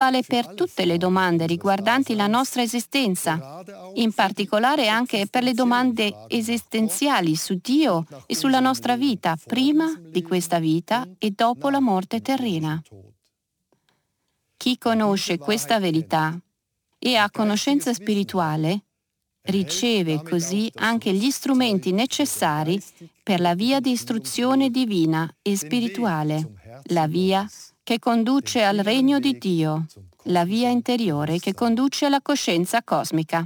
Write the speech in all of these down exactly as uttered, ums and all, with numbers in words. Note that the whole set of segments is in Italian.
vale per tutte le domande riguardanti la nostra esistenza, in particolare anche per le domande esistenziali su Dio e sulla nostra vita prima di questa vita e dopo la morte terrena. Chi conosce questa verità e ha conoscenza spirituale riceve così anche gli strumenti necessari per la via di istruzione divina e spirituale, la via che conduce al regno di Dio, la via interiore che conduce alla coscienza cosmica.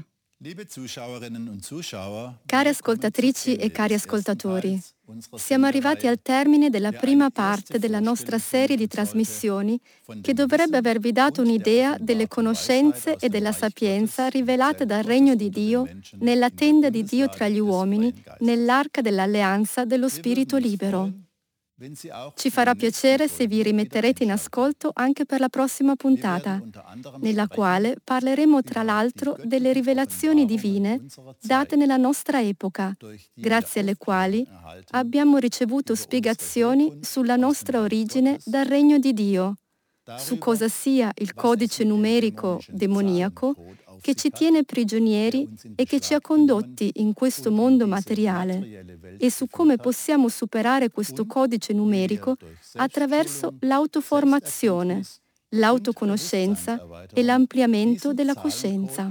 Care ascoltatrici e cari ascoltatori, siamo arrivati al termine della prima parte della nostra serie di trasmissioni che dovrebbe avervi dato un'idea delle conoscenze e della sapienza rivelate dal Regno di Dio nella tenda di Dio tra gli uomini, nell'arca dell'alleanza dello Spirito libero. Ci farà piacere se vi rimetterete in ascolto anche per la prossima puntata, nella quale parleremo tra l'altro delle rivelazioni divine date nella nostra epoca, grazie alle quali abbiamo ricevuto spiegazioni sulla nostra origine dal Regno di Dio, su cosa sia il codice numerico demoniaco che ci tiene prigionieri e che ci ha condotti in questo mondo materiale, e su come possiamo superare questo codice numerico attraverso l'autoformazione, l'autoconoscenza e l'ampliamento della coscienza.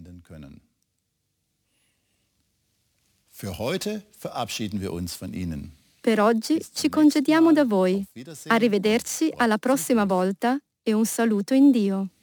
Per oggi ci congediamo da voi. Arrivederci alla prossima volta e un saluto in Dio.